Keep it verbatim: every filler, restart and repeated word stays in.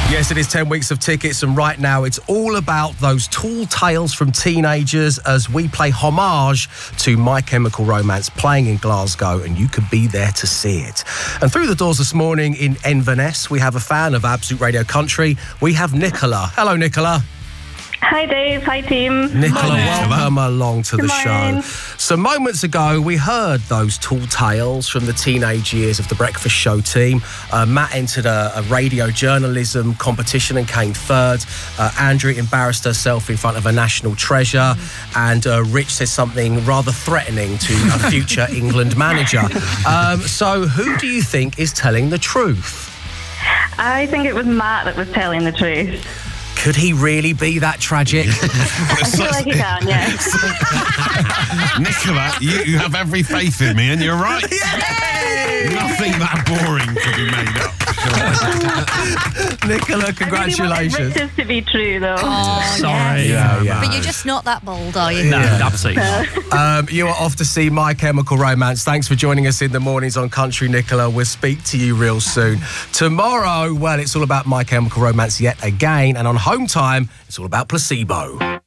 Yes, it is ten weeks of tickets, and right now it's all about those tall tales from teenagers as we play homage to My Chemical Romance playing in Glasgow, and you could be there to see it. And through the doors this morning in Inverness, we have a fan of Absolute Radio Country. We have Nicola. Hello, Nicola. Hi Dave, hi team. Nicola, welcome along to the show. So moments ago, we heard those tall tales from the teenage years of the Breakfast Show team. Uh, Matt entered a, a radio journalism competition and came third. Uh, Andrew embarrassed herself in front of a national treasure. And uh, Rich said something rather threatening to a future England manager. Um, so who do you think is telling the truth? I think it was Matt that was telling the truth. Could he really be that tragic? I feel like he can, yes. Nicola, you, you have every faith in me, and you're right. Yay! Nothing that boring could be made up. Nicola, congratulations. I really wanted Rich's to be true, though. Oh, Sorry. yes. Yeah, yeah. But you're just not that bold, are you? No, Yeah. absolutely not. Um, you are off to see My Chemical Romance. Thanks for joining us in the mornings on Country, Nicola. We'll speak to you real soon. Tomorrow, well, it's all about My Chemical Romance yet again. And on Home Time, it's all about Placebo.